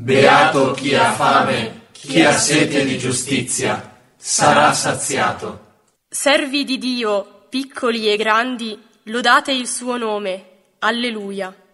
Beato chi ha fame, chi ha sete di giustizia, sarà saziato. Servi di Dio, piccoli e grandi, lodate il suo nome. Alleluia.